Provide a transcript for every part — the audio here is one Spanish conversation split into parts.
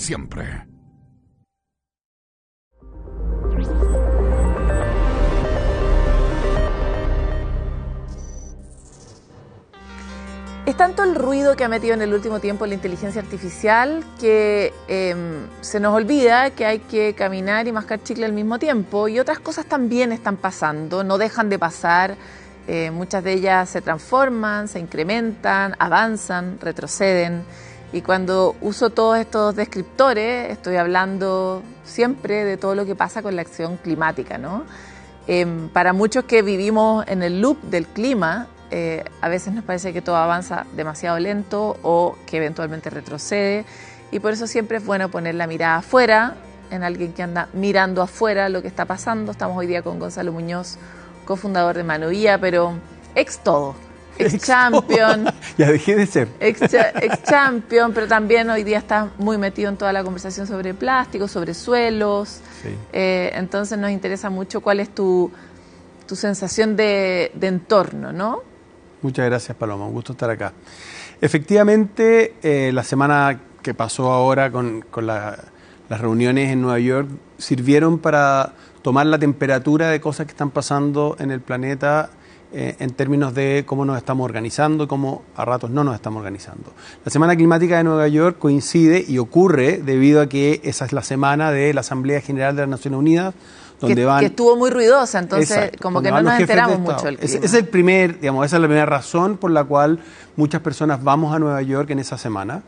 siempre. Es tanto el ruido que ha metido en el último tiempo la inteligencia artificial que se nos olvida que hay que caminar y mascar chicle al mismo tiempo, y otras cosas también están pasando, no dejan de pasar. Muchas de ellas se transforman, se incrementan, avanzan, retroceden, y cuando uso todos estos descriptores estoy hablando siempre de todo lo que pasa con la acción climática, ¿no? Para muchos que vivimos en el loop del clima, a veces nos parece que todo avanza demasiado lento o que eventualmente retrocede, y por eso siempre es bueno poner la mirada afuera, en alguien que anda mirando afuera lo que está pasando. Estamos hoy día con Gonzalo Muñoz, cofundador de Manovía, pero ex todo, ex champion. Ya dejé de ser. Ex champion, pero también hoy día está muy metido en toda la conversación sobre plástico, sobre suelos. Sí. Entonces nos interesa mucho cuál es tu sensación de entorno, ¿no? Muchas gracias, Paloma, un gusto estar acá. Efectivamente, la semana que pasó ahora con las reuniones en Nueva York sirvieron para tomar la temperatura de cosas que están pasando en el planeta en términos de cómo nos estamos organizando y cómo a ratos no nos estamos organizando. La Semana Climática de Nueva York coincide y ocurre debido a que esa es la semana de la Asamblea General de las Naciones Unidas, donde que estuvo muy ruidosa, entonces exacto, como que no nos enteramos mucho del clima. Esa es la primera razón por la cual muchas personas vamos a Nueva York en esa semana.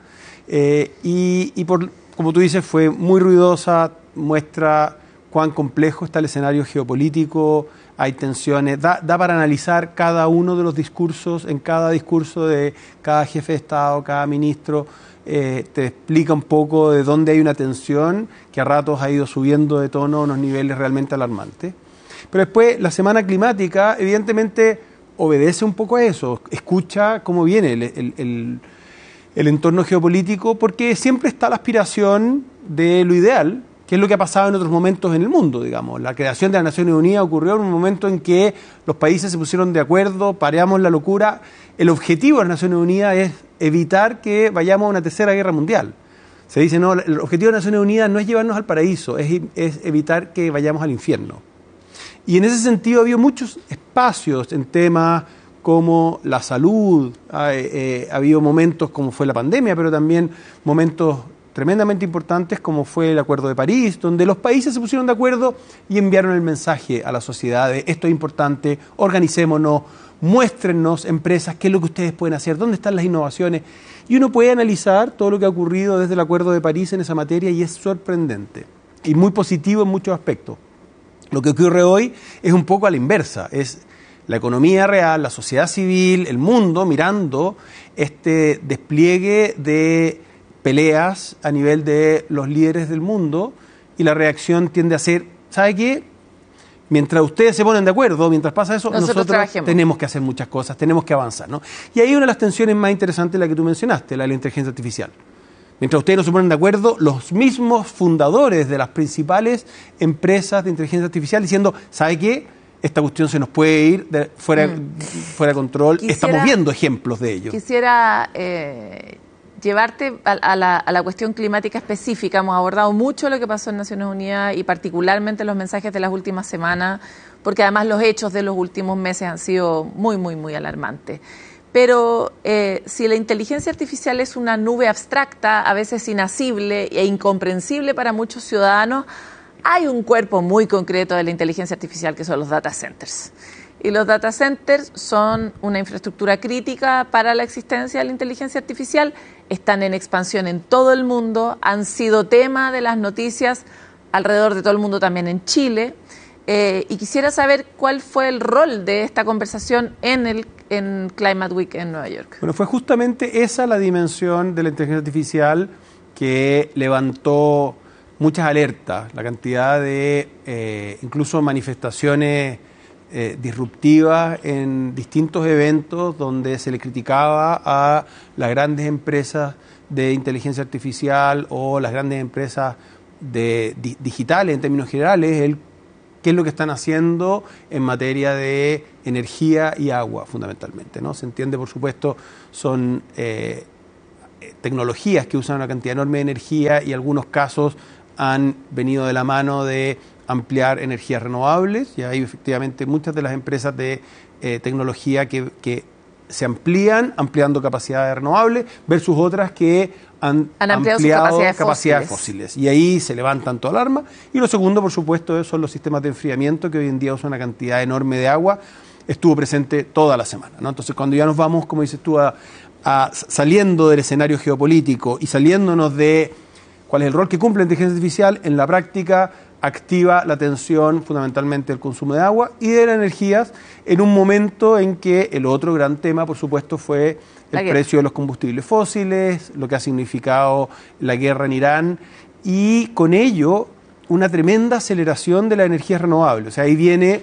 Como tú dices, fue muy ruidosa, muestra cuán complejo está el escenario geopolítico, hay tensiones, da para analizar cada uno de los discursos, en cada discurso de cada jefe de Estado, cada ministro, te explica un poco de dónde hay una tensión que a ratos ha ido subiendo de tono a unos niveles realmente alarmantes. Pero después, la Semana Climática, evidentemente, obedece un poco a eso, escucha cómo viene el entorno geopolítico, porque siempre está la aspiración de lo ideal, que es lo que ha pasado en otros momentos en el mundo, digamos. La creación de las Naciones Unidas ocurrió en un momento en que los países se pusieron de acuerdo, pareamos la locura. El objetivo de las Naciones Unidas es evitar que vayamos a una tercera guerra mundial. Se dice, no, el objetivo de las Naciones Unidas no es llevarnos al paraíso, es evitar que vayamos al infierno. Y en ese sentido ha habido muchos espacios en temas como la salud, ha habido momentos como fue la pandemia, pero también momentos tremendamente importantes como fue el Acuerdo de París, donde los países se pusieron de acuerdo y enviaron el mensaje a la sociedad de esto es importante, organicémonos, muéstrennos empresas, qué es lo que ustedes pueden hacer, dónde están las innovaciones. Y uno puede analizar todo lo que ha ocurrido desde el Acuerdo de París en esa materia y es sorprendente y muy positivo en muchos aspectos. Lo que ocurre hoy es un poco a la inversa, es la economía real, la sociedad civil, el mundo mirando este despliegue de peleas a nivel de los líderes del mundo, y la reacción tiende a ser, ¿sabe qué? Mientras ustedes se ponen de acuerdo, mientras pasa eso, nosotros tenemos que hacer muchas cosas, tenemos que avanzar, ¿no? Y ahí una de las tensiones más interesantes, la que tú mencionaste, la de la inteligencia artificial. Mientras ustedes no se ponen de acuerdo, los mismos fundadores de las principales empresas de inteligencia artificial diciendo, ¿sabe qué? Esta cuestión se nos puede ir fuera de control. Estamos viendo ejemplos de ello. Quisiera llevarte a la cuestión climática específica. Hemos abordado mucho lo que pasó en Naciones Unidas y particularmente los mensajes de las últimas semanas, porque además los hechos de los últimos meses han sido muy, muy, muy alarmantes. Pero si la inteligencia artificial es una nube abstracta, a veces inasible e incomprensible para muchos ciudadanos, hay un cuerpo muy concreto de la inteligencia artificial que son los data centers. Y los data centers son una infraestructura crítica para la existencia de la inteligencia artificial, están en expansión en todo el mundo, han sido tema de las noticias alrededor de todo el mundo, también en Chile. Y quisiera saber cuál fue el rol de esta conversación en Climate Week en Nueva York. Bueno, fue justamente esa la dimensión de la inteligencia artificial que levantó muchas alertas, la cantidad de incluso manifestaciones disruptivas en distintos eventos donde se le criticaba a las grandes empresas de inteligencia artificial o las grandes empresas digitales en términos generales, qué es lo que están haciendo en materia de energía y agua fundamentalmente, ¿no? Se entiende, por supuesto, son tecnologías que usan una cantidad enorme de energía y algunos casos han venido de la mano de ampliar energías renovables, y hay efectivamente muchas de las empresas de tecnología que se ampliando capacidades renovables, versus otras que han ampliado capacidades fósiles. Y ahí se levantan toda alarma. Y lo segundo, por supuesto, son los sistemas de enfriamiento, que hoy en día usan una cantidad enorme de agua. Estuvo presente toda la semana, ¿no? Entonces, cuando ya nos vamos, como dices tú, saliendo del escenario geopolítico y saliéndonos de cuál es el rol que cumple la inteligencia artificial, en la práctica activa la tensión fundamentalmente del consumo de agua y de las energías en un momento en que el otro gran tema, por supuesto, fue el precio de los combustibles fósiles, lo que ha significado la guerra en Irán, y con ello una tremenda aceleración de las energías renovables. O sea, ahí viene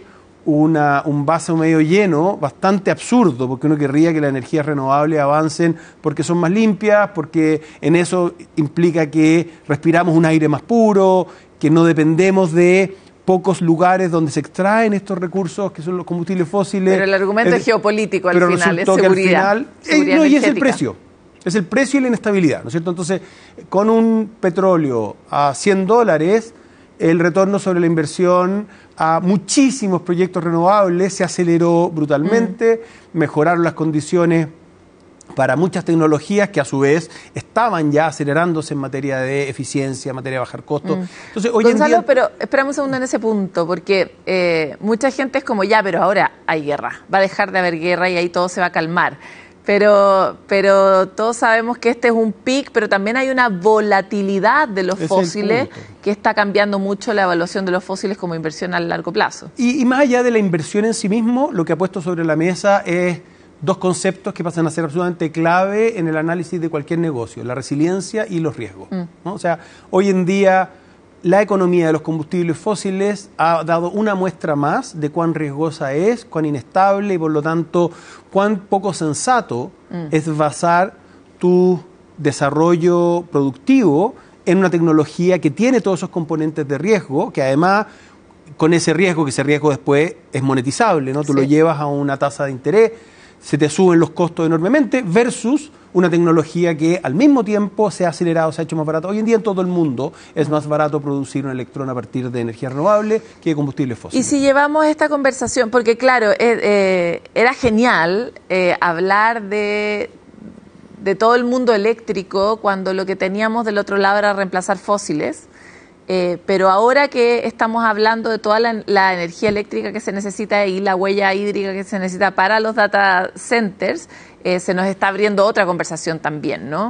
un vaso medio lleno, bastante absurdo, porque uno querría que las energías renovables avancen porque son más limpias, porque en eso implica que respiramos un aire más puro, que no dependemos de pocos lugares donde se extraen estos recursos que son los combustibles fósiles. Pero el argumento es geopolítico al final, es seguridad. Y es el precio. Es el precio y la inestabilidad, ¿no es cierto? Entonces, con un petróleo a $100, el retorno sobre la inversión a muchísimos proyectos renovables se aceleró brutalmente, mejoraron las condiciones para muchas tecnologías que a su vez estaban ya acelerándose en materia de eficiencia, en materia de bajar costos. Entonces, hoy Gonzalo, en día... pero esperamos un segundo en ese punto, porque mucha gente es como, ya, pero ahora hay guerra, va a dejar de haber guerra y ahí todo se va a calmar. Pero todos sabemos que este es un pic, pero también hay una volatilidad de los fósiles que está cambiando mucho la evaluación de los fósiles como inversión a largo plazo. Y más allá de la inversión en sí mismo, lo que ha puesto sobre la mesa es dos conceptos que pasan a ser absolutamente clave en el análisis de cualquier negocio: la resiliencia y los riesgos, ¿no? O sea, hoy en día la economía de los combustibles fósiles ha dado una muestra más de cuán riesgosa es, cuán inestable y por lo tanto cuán poco sensato es basar tu desarrollo productivo en una tecnología que tiene todos esos componentes de riesgo, que además con ese riesgo, que ese riesgo después es monetizable, ¿no? Tú lo llevas a una tasa de interés, se te suben los costos enormemente, versus una tecnología que al mismo tiempo se ha acelerado, se ha hecho más barato. Hoy en día en todo el mundo es más barato producir un electrón a partir de energía renovable que de combustibles fósiles. Y si llevamos esta conversación, porque claro, era genial hablar de todo el mundo eléctrico cuando lo que teníamos del otro lado era reemplazar fósiles. Pero ahora que estamos hablando de toda la energía eléctrica que se necesita y la huella hídrica que se necesita para los data centers, se nos está abriendo otra conversación también, ¿no?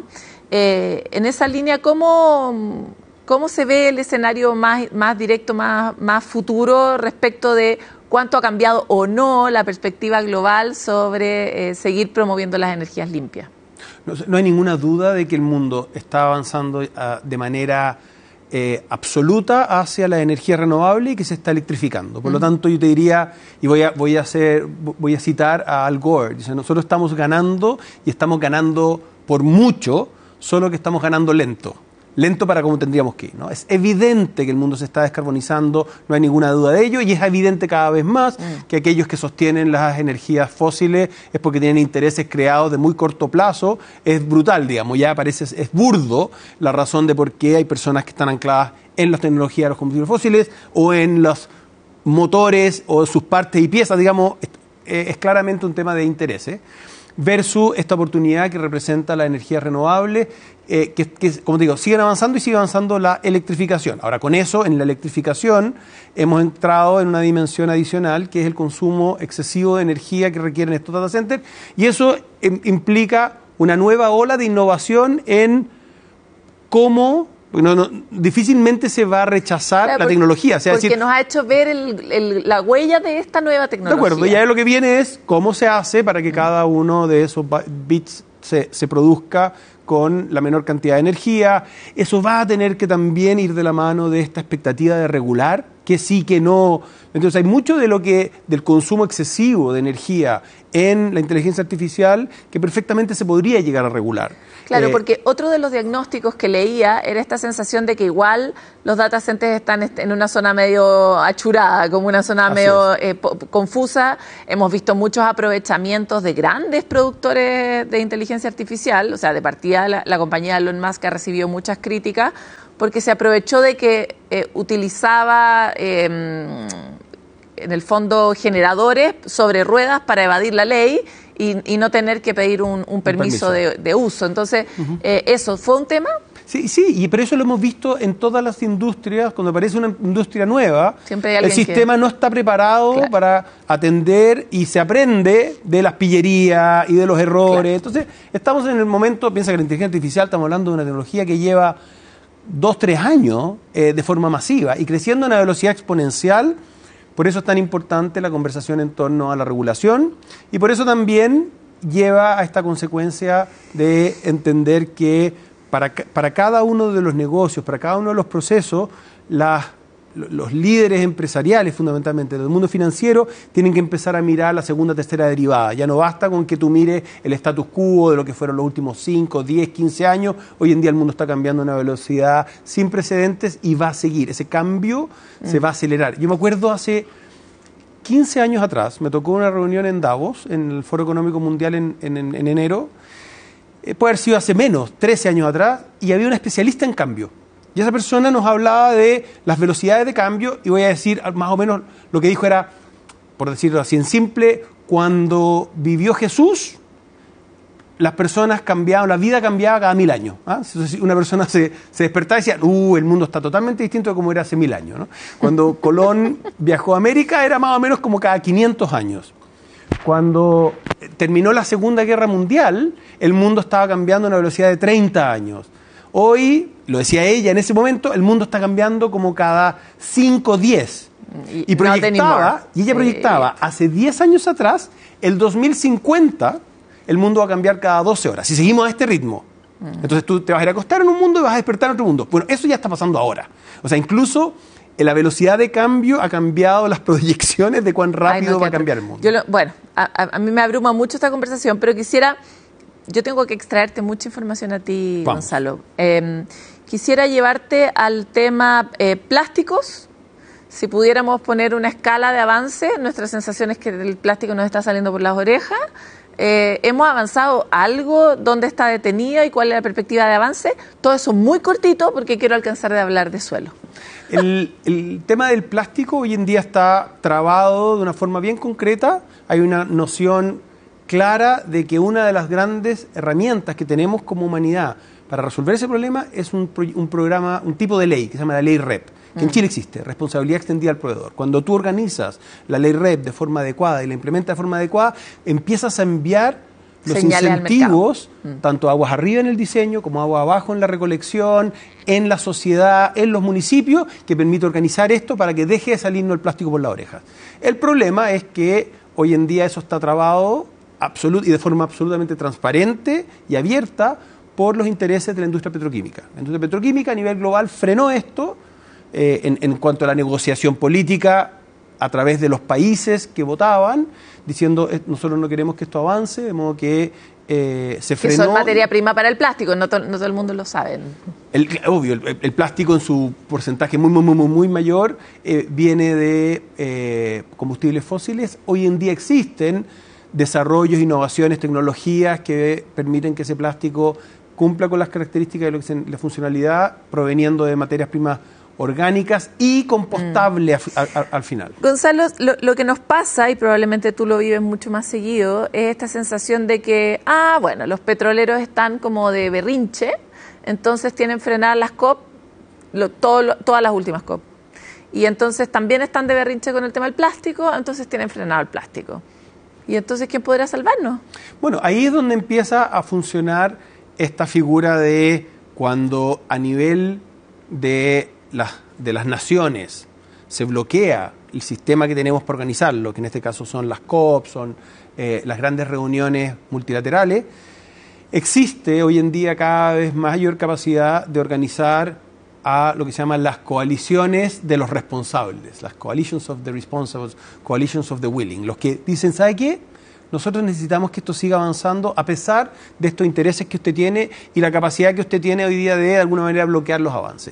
En esa línea, ¿cómo se ve el escenario más directo, más futuro respecto de cuánto ha cambiado o no la perspectiva global sobre seguir promoviendo las energías limpias? No hay ninguna duda de que el mundo está avanzando de manera absoluta hacia la energía renovable y que se está electrificando. Por lo tanto, yo te diría, y voy a citar a Al Gore, dice: nosotros estamos ganando y estamos ganando por mucho, solo que estamos ganando lento para como tendríamos que ir, ¿no? Es evidente que el mundo se está descarbonizando, no hay ninguna duda de ello, y es evidente cada vez más que aquellos que sostienen las energías fósiles es porque tienen intereses creados de muy corto plazo. Es brutal, digamos, ya es burdo la razón de por qué hay personas que están ancladas en las tecnologías de los combustibles fósiles o en los motores o sus partes y piezas, digamos, es claramente un tema de intereses. Versus esta oportunidad que representa la energía renovable, que, como te digo, siguen avanzando y sigue avanzando la electrificación. Ahora, con eso, en la electrificación, hemos entrado en una dimensión adicional, que es el consumo excesivo de energía que requieren estos data centers, y eso implica una nueva ola de innovación en cómo... difícilmente se va a rechazar la tecnología. O sea, porque nos ha hecho ver la huella de esta nueva tecnología. De acuerdo, y ahí lo que viene es cómo se hace para que cada uno de esos bits se produzca con la menor cantidad de energía. Eso va a tener que también ir de la mano de esta expectativa de regular qué sí, qué no. Entonces hay mucho del consumo excesivo de energía en la inteligencia artificial que perfectamente se podría llegar a regular. Claro, porque otro de los diagnósticos que leía era esta sensación de que igual los data centers están en una zona medio achurada, como una zona medio confusa. Hemos visto muchos aprovechamientos de grandes productores de inteligencia artificial, o sea, de partida la compañía Elon Musk ha recibido muchas críticas porque se aprovechó de que utilizaba en el fondo generadores sobre ruedas para evadir la ley y no tener que pedir un permiso de uso. Entonces, ¿eso fue un tema? Sí, pero eso lo hemos visto en todas las industrias. Cuando aparece una industria nueva, el sistema no está preparado para atender y se aprende de las pillerías y de los errores. Entonces, estamos en el momento, piensa que la inteligencia artificial, estamos hablando de una tecnología que lleva 2-3 años de forma masiva y creciendo a una velocidad exponencial. Por eso es tan importante la conversación en torno a la regulación y por eso también lleva a esta consecuencia de entender que para cada uno de los negocios, para cada uno de los procesos, los líderes empresariales fundamentalmente del mundo financiero tienen que empezar a mirar la segunda, tercera derivada. Ya no basta con que tú mires el status quo de lo que fueron los últimos 5, 10, 15 años. Hoy en día el mundo está cambiando a una velocidad sin precedentes y va a seguir. Ese cambio se va a acelerar. Yo me acuerdo hace 15 años atrás, me tocó una reunión en Davos, en el Foro Económico Mundial en enero. Puede haber sido hace menos, 13 años atrás, y había un especialista en cambio. Y esa persona nos hablaba de las velocidades de cambio, y voy a decir más o menos lo que dijo era, por decirlo así en simple, cuando vivió Jesús, las personas cambiaban, la vida cambiaba cada 1000 años. Entonces, una persona se despertaba y decía, el mundo está totalmente distinto de como era hace 1000 años, ¿no? Cuando Colón viajó a América era más o menos como cada 500 años. Cuando terminó la Segunda Guerra Mundial, el mundo estaba cambiando a una velocidad de 30 años. Hoy, lo decía ella en ese momento, el mundo está cambiando como cada 5 o 10. Y ella proyectaba, hace 10 años atrás, el 2050, el mundo va a cambiar cada 12 horas. Si seguimos a este ritmo, entonces tú te vas a ir a acostar en un mundo y vas a despertar en otro mundo. Bueno, eso ya está pasando ahora. O sea, incluso la velocidad de cambio ha cambiado las proyecciones de cuán rápido va a cambiar el mundo. A mí me abruma mucho esta conversación, pero yo tengo que extraerte mucha información a ti, Gonzalo. Quisiera llevarte al tema plásticos. Si pudiéramos poner una escala de avance, nuestra sensación es que el plástico nos está saliendo por las orejas. ¿Hemos avanzado algo? ¿Dónde está detenida y cuál es la perspectiva de avance? Todo eso muy cortito porque quiero alcanzar de hablar de suelo. El tema del plástico hoy en día está trabado de una forma bien concreta. Hay una noción clara de que una de las grandes herramientas que tenemos como humanidad para resolver ese problema es un programa, un tipo de ley que se llama la ley REP, que en Chile existe, responsabilidad extendida al proveedor. Cuando tú organizas la ley REP de forma adecuada y la implementas de forma adecuada, empiezas a enviar los incentivos, tanto aguas arriba en el diseño como aguas abajo en la recolección, en la sociedad, en los municipios, que permite organizar esto para que deje de salirnos el plástico por las orejas. El problema es que hoy en día eso está trabado y de forma absolutamente transparente y abierta por los intereses de la industria petroquímica. La industria petroquímica a nivel global frenó esto en cuanto a la negociación política a través de los países que votaban, diciendo nosotros no queremos que esto avance, de modo que se frenó. Que son materia prima para el plástico, no todo el mundo lo sabe. Obvio, el plástico en su porcentaje muy mayor viene de combustibles fósiles. Hoy en día existen desarrollos, innovaciones, tecnologías que permiten que ese plástico cumpla con las características de la funcionalidad proveniendo de materias primas orgánicas y compostable al final. Gonzalo, lo que nos pasa, y probablemente tú lo vives mucho más seguido, es esta sensación de que, los petroleros están como de berrinche, entonces tienen frenadas las COP, todas las últimas COP. Y entonces también están de berrinche con el tema del plástico, entonces tienen frenado el plástico. ¿Y entonces quién podrá salvarnos? Bueno, ahí es donde empieza a funcionar esta figura de cuando a nivel de las naciones se bloquea el sistema que tenemos para organizarlo, que en este caso son las COP, son las grandes reuniones multilaterales, existe hoy en día cada vez mayor capacidad de organizar a lo que se llaman las coaliciones de los responsables, las coalitions of the responsibles, coalitions of the willing, los que dicen, ¿sabe qué? Nosotros necesitamos que esto siga avanzando a pesar de estos intereses que usted tiene y la capacidad que usted tiene hoy día de alguna manera bloquear los avances.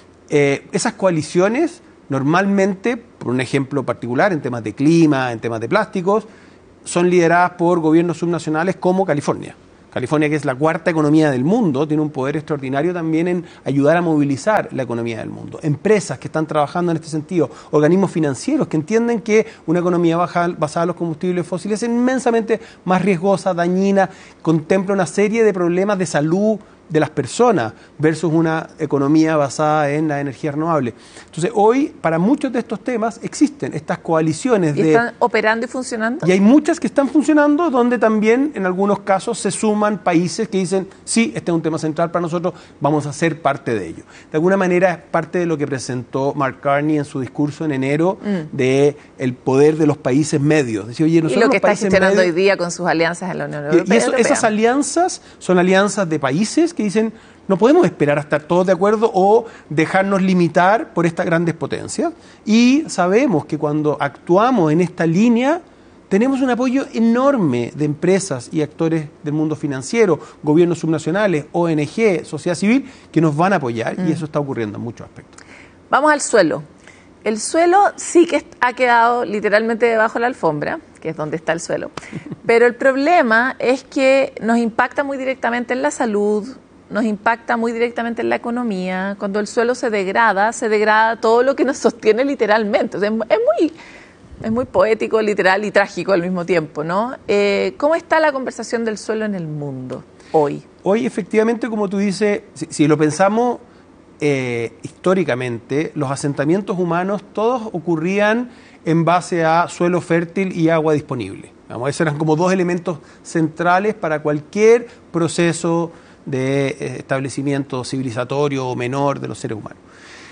Esas coaliciones normalmente, por un ejemplo particular, en temas de clima, en temas de plásticos, son lideradas por gobiernos subnacionales como California. California, que es la cuarta economía del mundo, tiene un poder extraordinario también en ayudar a movilizar la economía del mundo. Empresas que están trabajando en este sentido, organismos financieros que entienden que una economía basada en los combustibles fósiles es inmensamente más riesgosa, dañina, contempla una serie de problemas de salud de las personas versus una economía basada en la energía renovable. Entonces, hoy, para muchos de estos temas, existen estas coaliciones. ¿Y están operando y funcionando? Y hay muchas que están funcionando, donde también, en algunos casos, se suman países que dicen, sí, este es un tema central para nosotros, vamos a ser parte de ello. De alguna manera, es parte de lo que presentó Mark Carney en su discurso en enero, de el poder de los países medios. Decía, oye, nosotros y lo que está gestionando medios, hoy día con sus alianzas en la Unión Europea. Y esas alianzas son alianzas de países que dicen, no podemos esperar a estar todos de acuerdo o dejarnos limitar por estas grandes potencias. Y sabemos que cuando actuamos en esta línea, tenemos un apoyo enorme de empresas y actores del mundo financiero, gobiernos subnacionales, ONG, sociedad civil, que nos van a apoyar, y eso está ocurriendo en muchos aspectos. Vamos al suelo. El suelo sí que ha quedado literalmente debajo de la alfombra, que es donde está el suelo, pero el problema es que nos impacta muy directamente en la salud, nos impacta muy directamente en la economía. Cuando el suelo se degrada todo lo que nos sostiene literalmente. O sea, es muy poético, literal y trágico al mismo tiempo, ¿no? ¿Cómo está la conversación del suelo en el mundo hoy? Hoy, efectivamente, como tú dices, si lo pensamos históricamente, los asentamientos humanos todos ocurrían en base a suelo fértil y agua disponible. Esos eran como dos elementos centrales para cualquier proceso de establecimiento civilizatorio o menor de los seres humanos.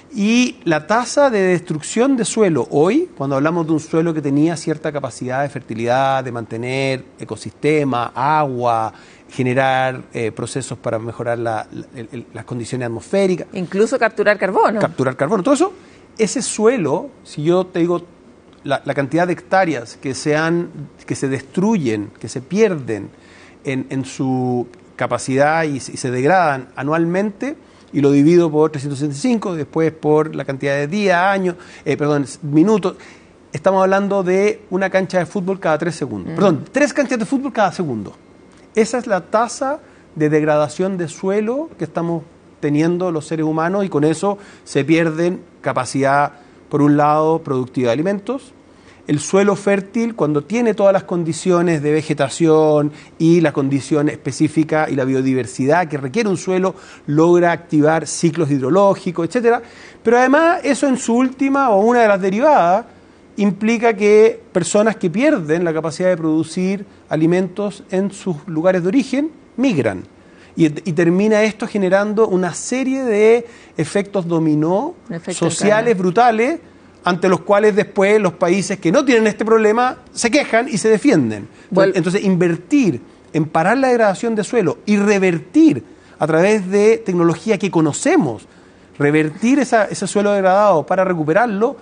Y la tasa de destrucción de suelo hoy, cuando hablamos de un suelo que tenía cierta capacidad de fertilidad, de mantener ecosistema, agua, generar procesos para mejorar las condiciones atmosféricas. Incluso capturar carbono. Todo eso, ese suelo, si yo te digo la cantidad de hectáreas que se destruyen, que se pierden en su capacidad y se degradan anualmente, y lo divido por 365, después por la cantidad de días, años, minutos, estamos hablando de una cancha de fútbol cada 3 segundos. Perdón, 3 canchas de fútbol cada segundo. Esa es la tasa de degradación de suelo que estamos teniendo los seres humanos, y con eso se pierden capacidad, por un lado, productiva de alimentos. El suelo fértil, cuando tiene todas las condiciones de vegetación y la condición específica y la biodiversidad que requiere un suelo, logra activar ciclos hidrológicos, etcétera. Pero además, eso en su última o una de las derivadas implica que personas que pierden la capacidad de producir alimentos en sus lugares de origen migran. Y termina esto generando una serie de efectos dominó sociales brutales, ante los cuales después los países que no tienen este problema se quejan y se defienden. Entonces, invertir en parar la degradación de suelo y revertir a través de tecnología que conocemos, revertir ese suelo degradado para recuperarlo,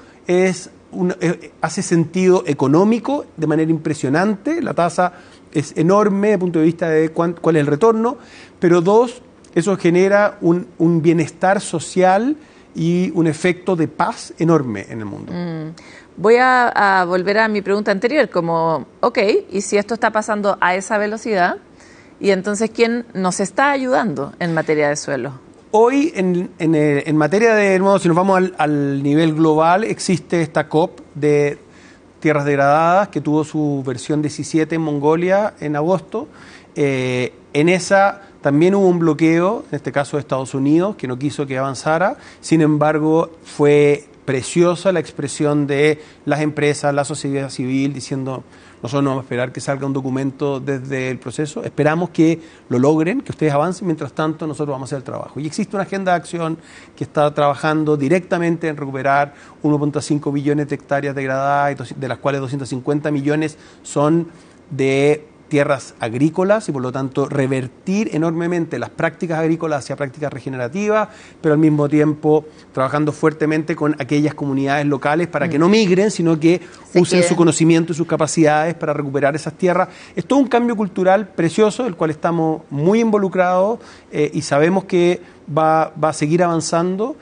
hace sentido económico de manera impresionante. La tasa es enorme desde el punto de vista de cuál es el retorno, pero dos, eso genera un bienestar social y un efecto de paz enorme en el mundo. Voy a volver a mi pregunta anterior, como, y si esto está pasando a esa velocidad, y entonces, ¿quién nos está ayudando en materia de suelo? Hoy, en materia de, si nos vamos al nivel global, existe esta COP de tierras degradadas, que tuvo su versión 17 en Mongolia en agosto. En esa también hubo un bloqueo, en este caso de Estados Unidos, que no quiso que avanzara. Sin embargo, fue preciosa la expresión de las empresas, la sociedad civil, diciendo, nosotros no vamos a esperar que salga un documento desde el proceso, esperamos que lo logren, que ustedes avancen, mientras tanto nosotros vamos a hacer el trabajo. Y existe una agenda de acción que está trabajando directamente en recuperar 1.5 billones de hectáreas degradadas, de las cuales 250 millones son de tierras agrícolas y por lo tanto revertir enormemente las prácticas agrícolas hacia prácticas regenerativas, pero al mismo tiempo trabajando fuertemente con aquellas comunidades locales para que no migren, sino que usen su conocimiento y sus capacidades para recuperar esas tierras. Es todo un cambio cultural precioso, del cual estamos muy involucrados y sabemos que va a seguir avanzando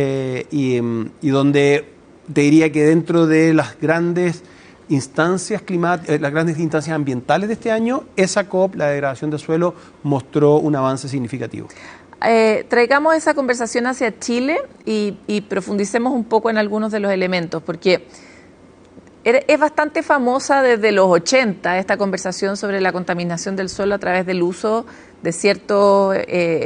y donde te diría que dentro de las grandes instancias climáticas, las grandes instancias ambientales de este año, esa COP, la degradación del suelo, mostró un avance significativo. Traigamos esa conversación hacia Chile y profundicemos un poco en algunos de los elementos, porque es bastante famosa desde los 80 esta conversación sobre la contaminación del suelo a través del uso de ciertos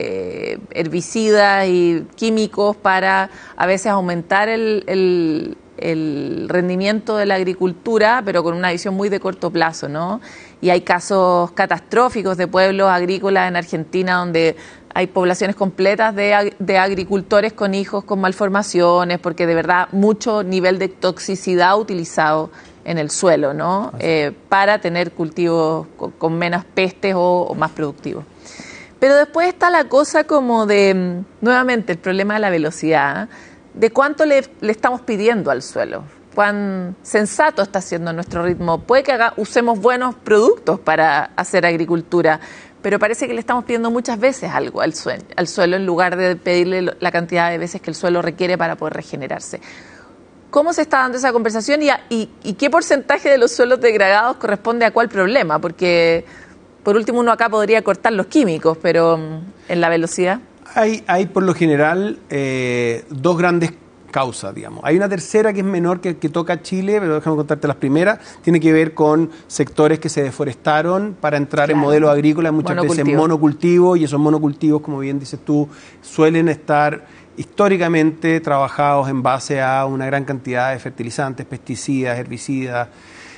herbicidas y químicos para a veces aumentar el rendimiento de la agricultura, pero con una visión muy de corto plazo, ¿no? Y hay casos catastróficos de pueblos agrícolas en Argentina donde hay poblaciones completas de agricultores con hijos con malformaciones, porque de verdad mucho nivel de toxicidad utilizado en el suelo, ¿no? Para tener cultivos con menos pestes o más productivos. Pero después está la cosa como de, nuevamente, el problema de la velocidad, de cuánto le estamos pidiendo al suelo, cuán sensato está siendo nuestro ritmo. Puede que usemos buenos productos para hacer agricultura, pero parece que le estamos pidiendo muchas veces algo al suelo en lugar de pedirle la cantidad de veces que el suelo requiere para poder regenerarse. ¿Cómo se está dando esa conversación y qué porcentaje de los suelos degradados corresponde a cuál problema? Porque, por último, uno acá podría cortar los químicos, pero en la velocidad... Hay por lo general dos grandes causas, digamos. Hay una tercera que es menor que toca a Chile, pero déjame contarte las primeras. Tiene que ver con sectores que se deforestaron para entrar en modelos agrícolas, muchas veces monocultivo, y esos monocultivos, como bien dices tú, suelen estar históricamente trabajados en base a una gran cantidad de fertilizantes, pesticidas, herbicidas,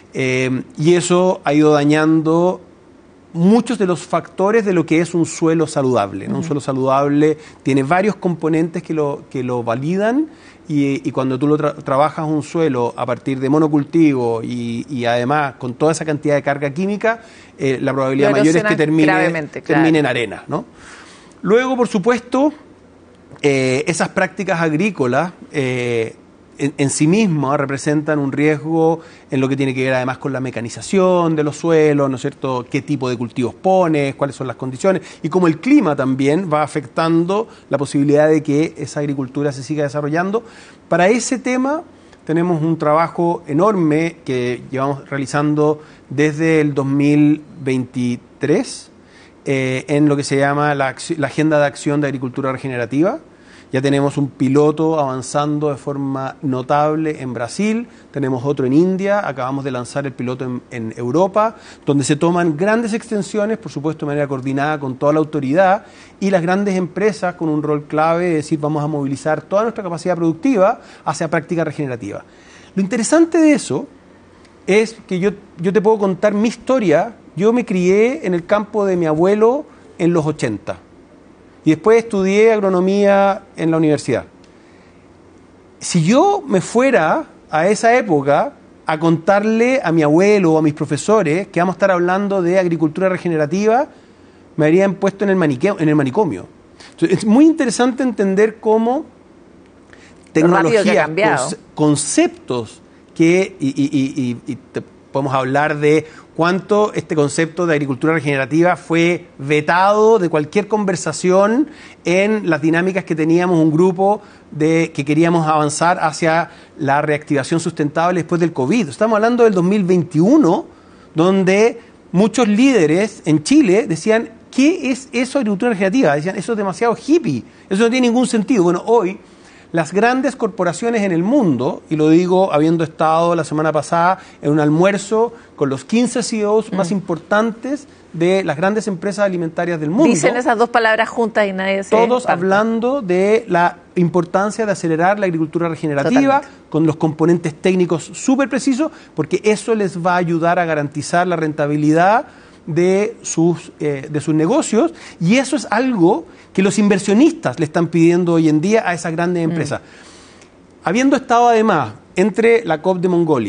y eso ha ido dañando muchos de los factores de lo que es un suelo saludable, ¿no? Un suelo saludable tiene varios componentes que lo validan y cuando tú trabajas un suelo a partir de monocultivo y además con toda esa cantidad de carga química, la probabilidad mayor es que termine en arena, ¿no? Luego, por supuesto, esas prácticas agrícolas en sí mismas representan un riesgo en lo que tiene que ver además con la mecanización de los suelos, ¿no es cierto?, qué tipo de cultivos pones, cuáles son las condiciones, y cómo el clima también va afectando la posibilidad de que esa agricultura se siga desarrollando. Para ese tema tenemos un trabajo enorme que llevamos realizando desde el 2023 en lo que se llama la Agenda de Acción de Agricultura Regenerativa. Ya tenemos un piloto avanzando de forma notable en Brasil, tenemos otro en India, acabamos de lanzar el piloto en Europa, donde se toman grandes extensiones, por supuesto de manera coordinada con toda la autoridad, y las grandes empresas con un rol clave, es decir, vamos a movilizar toda nuestra capacidad productiva hacia práctica regenerativa. Lo interesante de eso es que yo te puedo contar mi historia. Yo me crié en el campo de mi abuelo en los 80. Y después estudié agronomía en la universidad. Si yo me fuera a esa época a contarle a mi abuelo o a mis profesores que vamos a estar hablando de agricultura regenerativa, me habrían puesto en el manicomio. Entonces, es muy interesante entender cómo tecnología, conceptos que podemos hablar de cuánto este concepto de agricultura regenerativa fue vetado de cualquier conversación en las dinámicas que teníamos un grupo que queríamos avanzar hacia la reactivación sustentable después del COVID. Estamos hablando del 2021, donde muchos líderes en Chile decían, ¿qué es eso agricultura regenerativa? Decían, eso es demasiado hippie, eso no tiene ningún sentido. Bueno, hoy las grandes corporaciones en el mundo, y lo digo habiendo estado la semana pasada en un almuerzo con los 15 CEOs más importantes de las grandes empresas alimentarias del mundo. Dicen esas dos palabras juntas y nadie se todos hablando de la importancia de acelerar la agricultura regenerativa. Totalmente. Con los componentes técnicos súper precisos, porque eso les va a ayudar a garantizar la rentabilidad de sus negocios, y eso es algo que los inversionistas le están pidiendo hoy en día a esas grandes empresas. Habiendo estado además entre la COP de Mongolia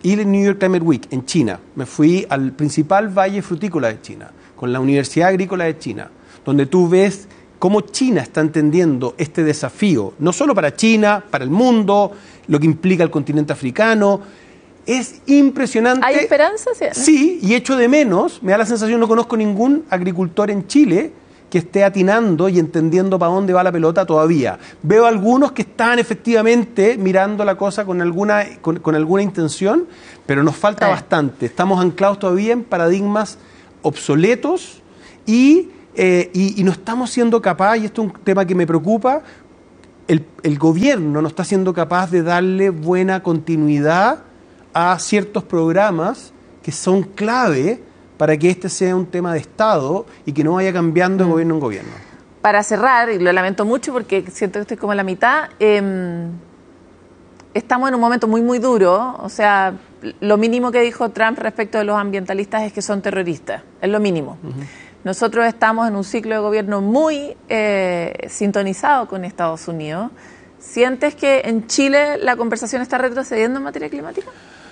y el New York Climate Week en China. Me fui al principal valle frutícola de China, con la Universidad Agrícola de China, donde tú ves cómo China está entendiendo este desafío, no solo para China, para el mundo, lo que implica el continente africano. Es impresionante. ¿Hay esperanza? Sí, y echo de menos, me da la sensación, no conozco ningún agricultor en Chile que esté atinando y entendiendo para dónde va la pelota todavía. Veo algunos que están efectivamente mirando la cosa con alguna intención, pero nos falta bastante. Estamos anclados todavía en paradigmas obsoletos y no estamos siendo capaces, y esto es un tema que me preocupa, el gobierno no está siendo capaz de darle buena continuidad a ciertos programas que son clave para que este sea un tema de Estado y que no vaya cambiando de gobierno en gobierno. Para cerrar, y lo lamento mucho porque siento que estoy como en la mitad, estamos en un momento muy, muy duro. O sea, lo mínimo que dijo Trump respecto de los ambientalistas es que son terroristas. Es lo mínimo. Nosotros estamos en un ciclo de gobierno muy sintonizado con Estados Unidos. ¿Sientes que en Chile la conversación está retrocediendo en materia climática?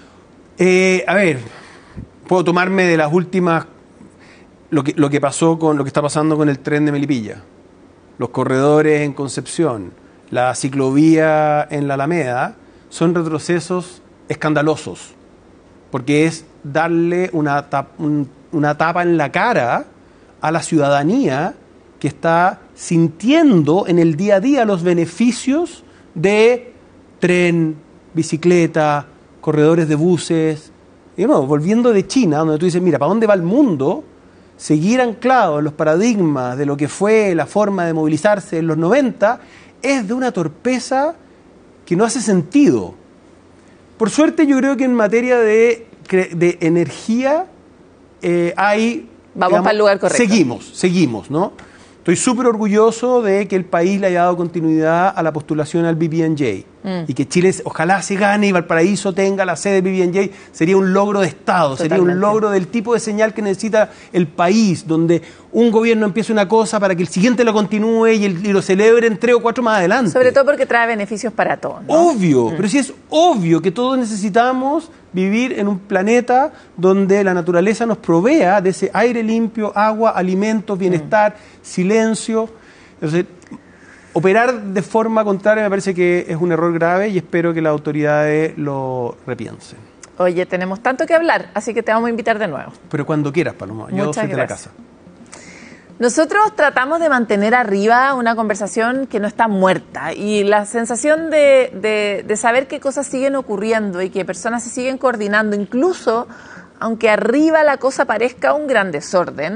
A ver, puedo tomarme de las últimas, lo que pasó con lo que está pasando con el tren de Melipilla, los corredores en Concepción, la ciclovía en la Alameda, son retrocesos escandalosos, porque es darle una tapa en la cara a la ciudadanía que está sintiendo en el día a día los beneficios de tren, bicicleta, corredores de buses. Y no, volviendo de China, donde tú dices, mira, ¿para dónde va el mundo? Seguir anclado en los paradigmas de lo que fue la forma de movilizarse en los 90 es de una torpeza que no hace sentido. Por suerte, yo creo que en materia de energía hay... Vamos para el lugar correcto. Seguimos, ¿no? Estoy súper orgulloso de que el país le haya dado continuidad a la postulación al BBNJ y que Chile ojalá se gane y Valparaíso tenga la sede del BBNJ. Sería un logro de Estado, Totalmente. sería un logro del tipo de señal que necesita el país, donde un gobierno empiece una cosa para que el siguiente lo continúe y lo celebre en 3 o 4 más adelante. Sobre todo porque trae beneficios para todos, ¿no? Obvio, pero sí es obvio que todos necesitamos vivir en un planeta donde la naturaleza nos provea de ese aire limpio, agua, alimentos, bienestar, silencio. Entonces, operar de forma contraria me parece que es un error grave y espero que las autoridades lo repiensen. Oye, tenemos tanto que hablar, así que te vamos a invitar de nuevo. Pero cuando quieras, Paloma, yo soy de la casa. Nosotros tratamos de mantener arriba una conversación que no está muerta y la sensación de saber qué cosas siguen ocurriendo y que personas se siguen coordinando, incluso aunque arriba la cosa parezca un gran desorden,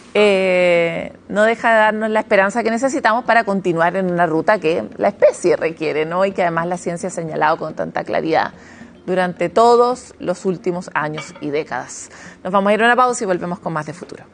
no deja de darnos la esperanza que necesitamos para continuar en una ruta que la especie requiere, ¿no? Y que además la ciencia ha señalado con tanta claridad durante todos los últimos años y décadas. Nos vamos a ir a una pausa y volvemos con más de Futuro.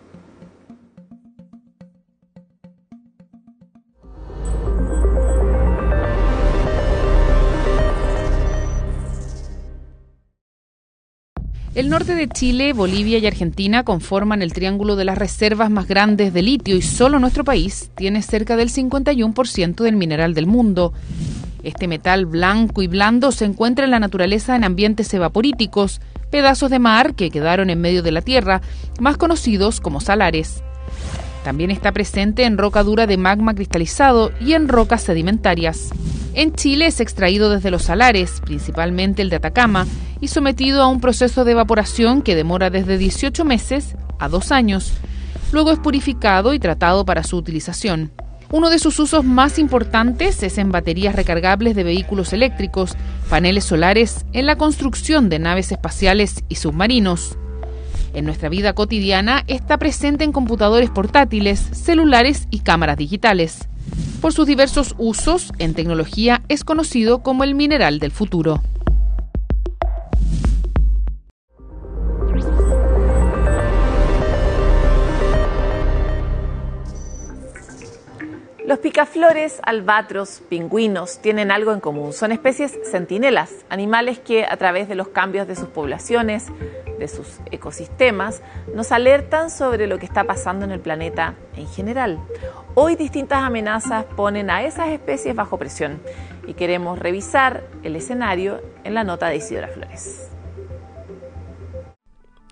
El norte de Chile, Bolivia y Argentina conforman el triángulo de las reservas más grandes de litio y solo nuestro país tiene cerca del 51% del mineral del mundo. Este metal blanco y blando se encuentra en la naturaleza en ambientes evaporíticos, pedazos de mar que quedaron en medio de la tierra, más conocidos como salares. También está presente en roca dura de magma cristalizado y en rocas sedimentarias. En Chile es extraído desde los salares, principalmente el de Atacama, y sometido a un proceso de evaporación que demora desde 18 meses a 2 años. Luego es purificado y tratado para su utilización. Uno de sus usos más importantes es en baterías recargables de vehículos eléctricos, paneles solares, en la construcción de naves espaciales y submarinos. En nuestra vida cotidiana está presente en computadores portátiles, celulares y cámaras digitales. Por sus diversos usos en tecnología es conocido como el mineral del futuro. Los picaflores, albatros, pingüinos tienen algo en común. Son especies centinelas, animales que a través de los cambios de sus poblaciones, de sus ecosistemas, nos alertan sobre lo que está pasando en el planeta en general. Hoy distintas amenazas ponen a esas especies bajo presión y queremos revisar el escenario en la nota de Isidora Flores.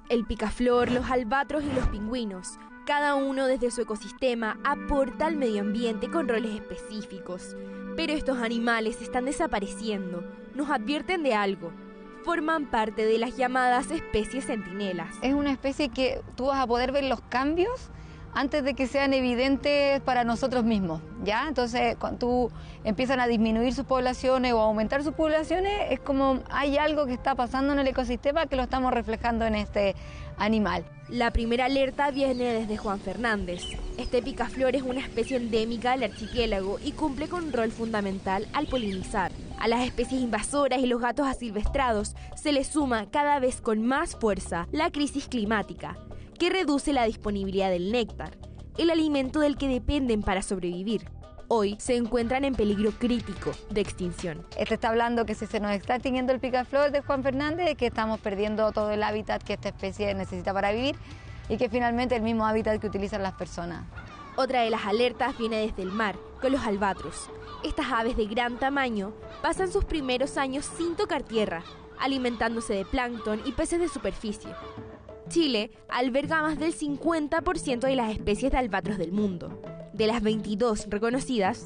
El picaflor, los albatros y los pingüinos, cada uno desde su ecosistema aporta al medio ambiente con roles específicos. Pero estos animales están desapareciendo, nos advierten de algo. Forman parte de las llamadas especies centinelas. Es una especie que tú vas a poder ver los cambios antes de que sean evidentes para nosotros mismos, ¿ya? Entonces, cuando tú empiezan a disminuir sus poblaciones o a aumentar sus poblaciones, es como hay algo que está pasando en el ecosistema que lo estamos reflejando en este animal. La primera alerta viene desde Juan Fernández. Este picaflor es una especie endémica del archipiélago y cumple con un rol fundamental al polinizar. A las especies invasoras y los gatos asilvestrados se les suma cada vez con más fuerza la crisis climática, que reduce la disponibilidad del néctar, el alimento del que dependen para sobrevivir. Hoy se encuentran en peligro crítico de extinción. Este está hablando que si se nos está extinguiendo el picaflor de Juan Fernández, que estamos perdiendo todo el hábitat que esta especie necesita para vivir y que finalmente el mismo hábitat que utilizan las personas. Otra de las alertas viene desde el mar, con los albatros. Estas aves de gran tamaño pasan sus primeros años sin tocar tierra, alimentándose de plancton y peces de superficie. Chile alberga más del 50% de las especies de albatros del mundo. De las 22 reconocidas,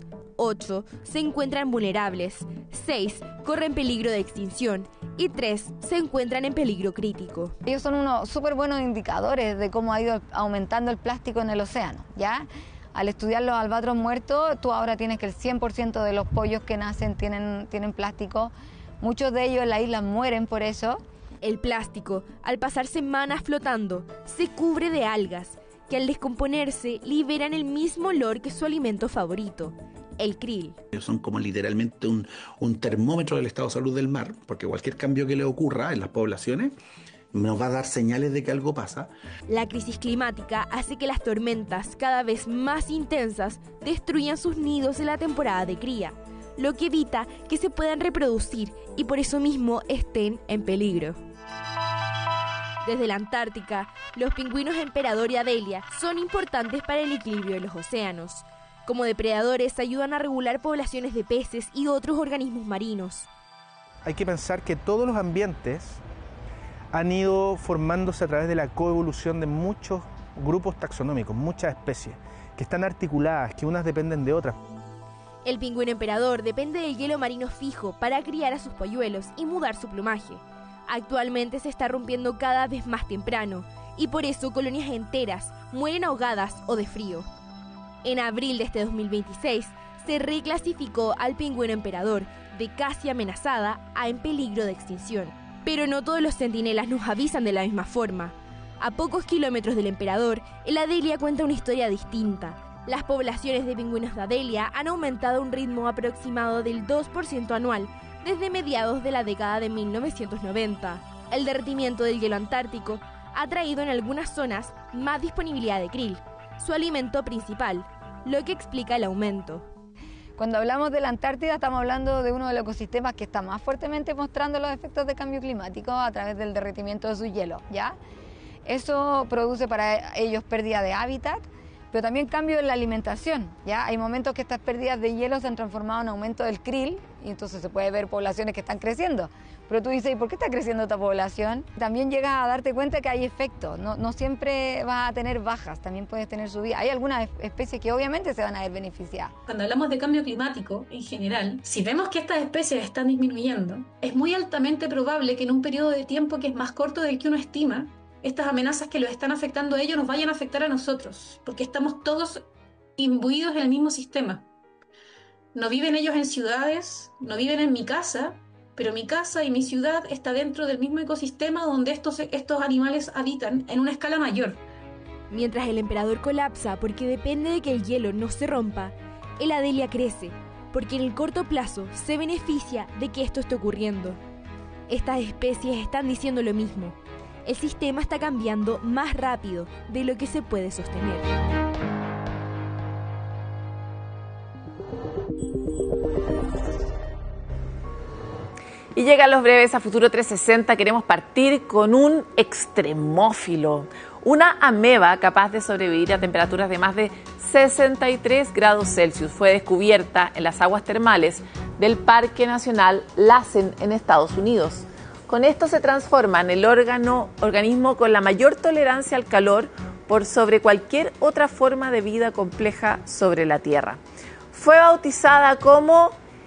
8 se encuentran vulnerables, 6 corren peligro de extinción y 3 se encuentran en peligro crítico. Ellos son unos súper buenos indicadores de cómo ha ido aumentando el plástico en el océano, ¿ya? Al estudiar los albatros muertos, tú ahora tienes que el 100% de los pollos que nacen tienen plástico. Muchos de ellos en la isla mueren por eso. El plástico, al pasar semanas flotando, se cubre de algas, que al descomponerse liberan el mismo olor que su alimento favorito, el krill. Son como literalmente un termómetro del estado de salud del mar, porque cualquier cambio que le ocurra en las poblaciones nos va a dar señales de que algo pasa. La crisis climática hace que las tormentas cada vez más intensas destruyan sus nidos en la temporada de cría, lo que evita que se puedan reproducir y por eso mismo estén en peligro. Desde la Antártica, los pingüinos emperador y Adelia son importantes para el equilibrio de los océanos. Como depredadores ayudan a regular poblaciones de peces y otros organismos marinos. Hay que pensar que todos los ambientes han ido formándose a través de la coevolución de muchos grupos taxonómicos, muchas especies, que están articuladas, que unas dependen de otras. El pingüino emperador depende del hielo marino fijo para criar a sus polluelos y mudar su plumaje. Actualmente se está rompiendo cada vez más temprano y por eso colonias enteras mueren ahogadas o de frío. En abril de este 2026 se reclasificó al pingüino emperador de casi amenazada a en peligro de extinción. Pero no todos los centinelas nos avisan de la misma forma. A pocos kilómetros del emperador, el Adelia cuenta una historia distinta. Las poblaciones de pingüinos de Adelia han aumentado a un ritmo aproximado del 2% anual desde mediados de la década de 1990. El derretimiento del hielo antártico ha traído en algunas zonas más disponibilidad de krill, su alimento principal, lo que explica el aumento. Cuando hablamos de la Antártida estamos hablando de uno de los ecosistemas que está más fuertemente mostrando los efectos de cambio climático a través del derretimiento de su hielo, ¿ya? Eso produce para ellos pérdida de hábitat, pero también cambio en la alimentación, ¿ya? Hay momentos que estas pérdidas de hielo se han transformado en aumento del krill y entonces se puede ver poblaciones que están creciendo. Pero tú dices, ¿y por qué está creciendo esta población? También llegas a darte cuenta que hay efectos, no siempre vas a tener bajas, también puedes tener subidas. Hay algunas especies que obviamente se van a ver beneficiadas. Cuando hablamos de cambio climático en general, si vemos que estas especies están disminuyendo, es muy altamente probable que en un periodo de tiempo que es más corto del que uno estima, estas amenazas que los están afectando a ellos nos vayan a afectar a nosotros, porque estamos todos imbuidos en el mismo sistema. No viven ellos en ciudades, no viven en mi casa, pero mi casa y mi ciudad está dentro del mismo ecosistema donde estos animales habitan en una escala mayor. Mientras el emperador colapsa porque depende de que el hielo no se rompa, el Adelia crece, porque en el corto plazo se beneficia de que esto esté ocurriendo. Estas especies están diciendo lo mismo. El sistema está cambiando más rápido de lo que se puede sostener. Y llegan los breves a Futuro 360. Queremos partir con un extremófilo, una ameba capaz de sobrevivir a temperaturas de más de 63 grados Celsius. Fue descubierta en las aguas termales del Parque Nacional Lassen en Estados Unidos. Con esto se transforma en el organismo con la mayor tolerancia al calor por sobre cualquier otra forma de vida compleja sobre la Tierra. Fue bautizada como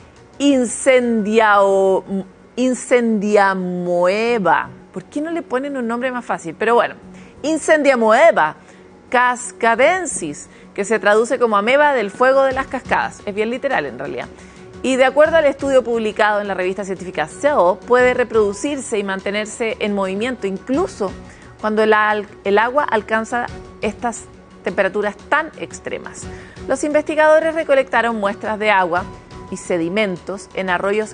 Incendiamoeba. ¿Por qué no le ponen un nombre más fácil? Pero bueno, Incendiamoeba cascadensis, que se traduce como ameba del fuego de las cascadas. Es bien literal en realidad. Y de acuerdo al estudio publicado en la revista científica Cell, puede reproducirse y mantenerse en movimiento incluso cuando el agua alcanza estas temperaturas tan extremas. Los investigadores recolectaron muestras de agua y sedimentos en arroyos